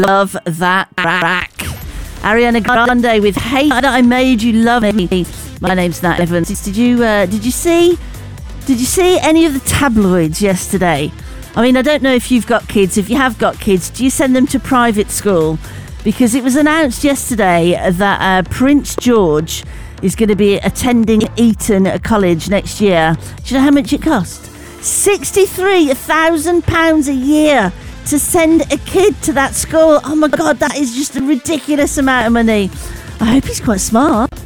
love that track. Ariana Grande with Hate That I Made You Love Me. My name's Nat Evans. Did you see any of the tabloids yesterday? I mean, I don't know if you've got kids. If you have got kids, do you send them to private school? Because it was announced yesterday that Prince George is going to be attending Eton College next year. Do you know how much it cost? £63,000 a year to send a kid to that school. Oh my God, that is just a ridiculous amount of money. I hope he's quite smart.